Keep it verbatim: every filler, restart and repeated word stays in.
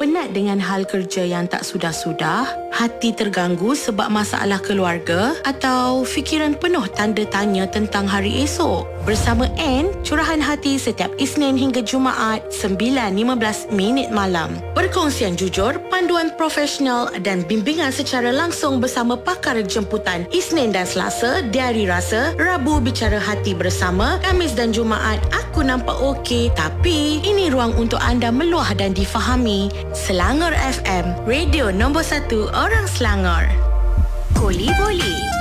Penat dengan hal kerja yang tak sudah-sudah? Hati terganggu sebab masalah keluarga? Atau fikiran penuh tanda tanya tentang hari esok? Bersama Anne, curahan hati setiap Isnin hingga Jumaat sembilan lima belas minit malam. Perkongsian jujur, panduan profesional dan bimbingan secara langsung bersama pakar jemputan Isnin dan Selasa, Diari Rasa, Rabu Bicara Hati bersama, Khamis dan Jumaat Aku Nampak Okey, tapi ini ruang untuk anda meluah dan difahami. Selangor F M, radio nombor satu orang Selangor. Koli Boli.